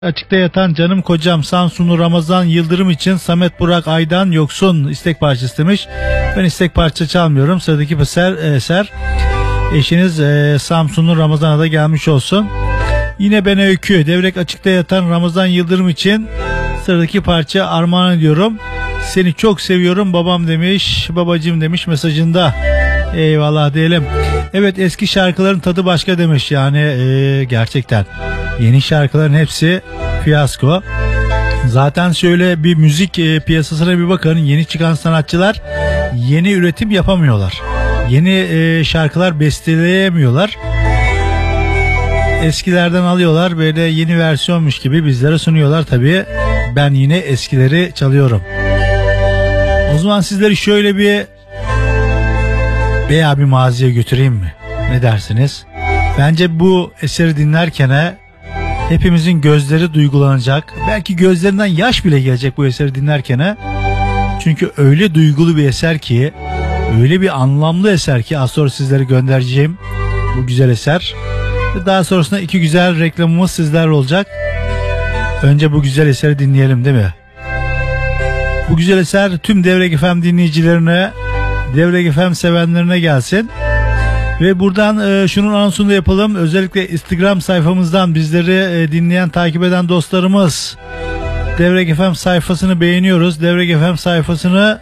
Açıkta yatan canım kocam Samsunlu Ramazan Yıldırım için Samet Burak Aydan Yoksun istek parça istemiş. Ben istek parça çalmıyorum. Sıradaki eser eşiniz Samsunlu Ramazan'a da gelmiş olsun. Yine ben öykü Devrek açıkta yatan Ramazan Yıldırım için sıradaki parça armağan ediyorum. Seni çok seviyorum babam demiş, babacığım demiş mesajında. Eyvallah diyelim. Evet, eski şarkıların tadı başka demiş yani gerçekten. Yeni şarkıların hepsi fiyasko. Zaten şöyle bir müzik piyasasına bir bakın. Yeni çıkan sanatçılar yeni üretim yapamıyorlar. Yeni şarkılar besteleyemiyorlar. Eskilerden alıyorlar, böyle yeni versiyonmuş gibi bizlere sunuyorlar. Tabii ben yine eskileri çalıyorum. O zaman sizleri şöyle bir veya bir maziye götüreyim mi? Ne dersiniz? Bence bu eseri dinlerken hepimizin gözleri duygulanacak. Belki gözlerinden yaş bile gelecek bu eseri dinlerken. Çünkü öyle duygulu bir eser ki, öyle bir anlamlı eser ki az sonra sizlere göndereceğim bu güzel eser. Ve daha sonrasında iki güzel reklamımız sizlerle olacak. Önce bu güzel eseri dinleyelim değil mi? Bu güzel eser tüm Devrek FM dinleyicilerine, Devrek FM sevenlerine gelsin. Ve buradan şunun anonsunu da yapalım. Özellikle Instagram sayfamızdan bizleri dinleyen, takip eden dostlarımız, Devrek FM sayfasını beğeniyoruz. Devrek FM sayfasını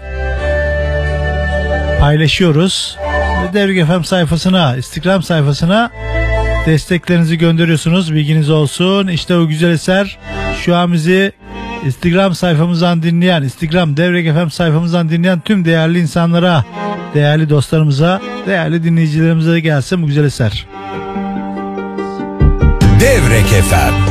paylaşıyoruz. Devrek FM sayfasına, Instagram sayfasına desteklerinizi gönderiyorsunuz. Bilginiz olsun. İşte o güzel eser şu an bizi Instagram sayfamızdan dinleyen, Instagram Devrek FM sayfamızdan dinleyen tüm değerli insanlara, değerli dostlarımıza, değerli dinleyicilerimize de gelsin bu güzel eser. Devrek FM